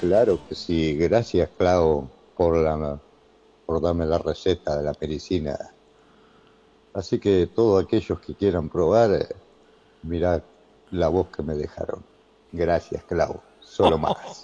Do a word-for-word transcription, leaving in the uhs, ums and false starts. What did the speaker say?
Claro que sí, gracias Clau por la por darme la receta de la medicina. Así que todos aquellos que quieran probar, eh, mirá la voz que me dejaron. Gracias Clau, solo más.